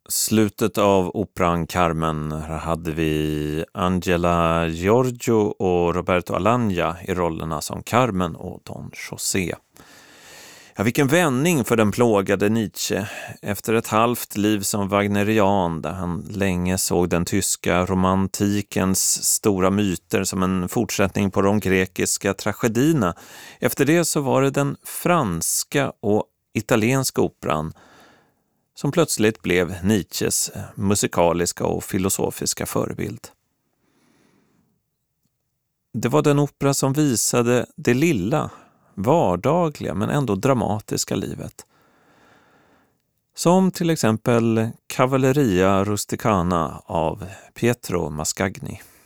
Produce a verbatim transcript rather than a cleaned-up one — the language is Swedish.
slutet av operan Carmen hade vi Angela Giorgio och Roberto Alagna i rollerna som Carmen och Don José. Ja, vilken vändning för den plågade Nietzsche. Efter ett halvt liv som wagnerian där han länge såg den tyska romantikens stora myter som en fortsättning på de grekiska tragedierna. Efter det så var det den franska och italienska operan som plötsligt blev Nietzsches musikaliska och filosofiska förebild. Det var den opera som visade det lilla, vardagliga men ändå dramatiska livet. Som till exempel Cavalleria Rusticana av Pietro Mascagni.